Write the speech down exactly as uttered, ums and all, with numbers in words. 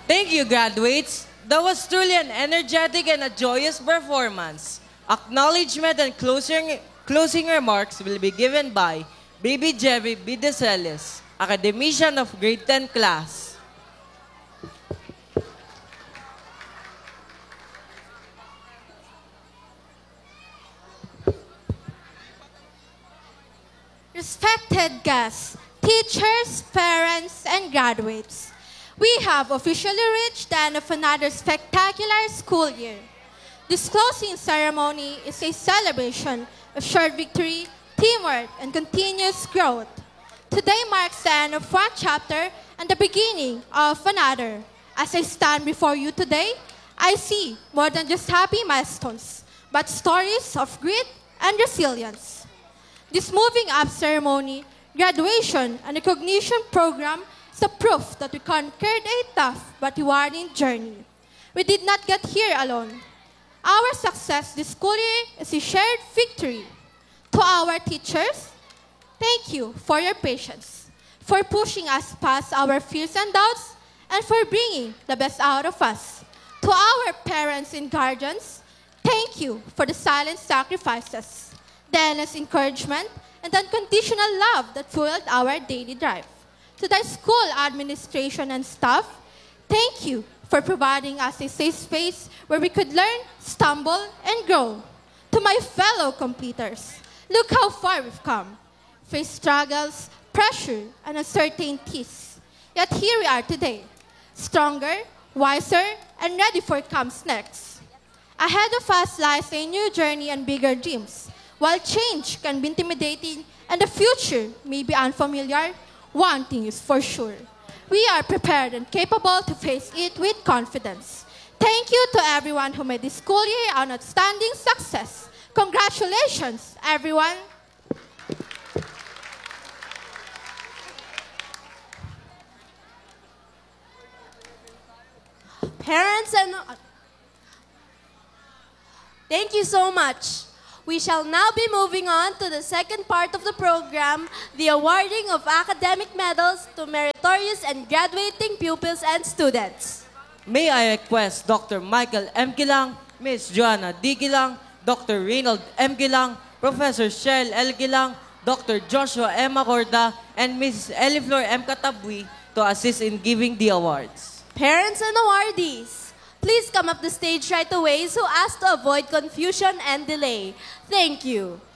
Thank you, graduates. That was truly an energetic and a joyous performance. Acknowledgement and closing, closing remarks will be given by Baby Jerry Bideseles, academician of grade ten class. Respected guests, teachers, parents, and graduates, we have officially reached the end of another spectacular school year. This closing ceremony is a celebration of shared victory, teamwork, and continuous growth. Today marks the end of one chapter and the beginning of another. As I stand before you today, I see more than just happy milestones, but stories of grit and resilience. This moving up ceremony, graduation, and recognition program is a proof that we conquered a tough but rewarding journey. We did not get here alone. Our success this school year is a shared victory. To our teachers, thank you for your patience, for pushing us past our fears and doubts, and for bringing the best out of us. To our parents and guardians, thank you for the silent sacrifices, the endless encouragement, and the unconditional love that fueled our daily drive. To the school administration and staff, thank you for providing us a safe space where we could learn, stumble, and grow. To my fellow completers, look how far we've come. Face struggles, pressure, and uncertainties. Yet here we are today, stronger, wiser, and ready for what comes next. Ahead of us lies a new journey and bigger dreams. While change can be intimidating and the future may be unfamiliar, one thing is for sure. We are prepared and capable to face it with confidence. Thank you to everyone who made this school year an outstanding success. Congratulations, everyone. Parents and... Thank you so much. We shall now be moving on to the second part of the program, the awarding of academic medals to meritorious and graduating pupils and students. May I request Doctor Michael M. Gilang, Miss Joanna D. Gilang, Doctor Reynold M. Gilang, Professor Cheryl L. Gilang, Doctor Joshua M. Acorda, and Missus Eliflor M. Katabwi to assist in giving the awards. Parents and awardees, please come up the stage right away so as to avoid confusion and delay. Thank you.